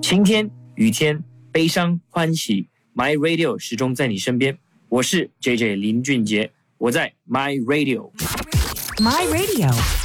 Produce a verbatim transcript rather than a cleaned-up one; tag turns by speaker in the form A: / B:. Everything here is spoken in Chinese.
A: 晴天、雨天、悲伤、欢喜 ，My Radio 始终在你身边。我是 J J 林俊杰，我在 My Radio。
B: My Radio